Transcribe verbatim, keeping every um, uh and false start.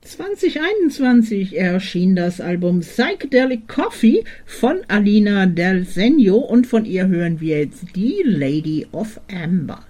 zwanzig einundzwanzig erschien das Album Psychedelic Coffee von Alina Del Senio und von ihr hören wir jetzt die Lady of Amber.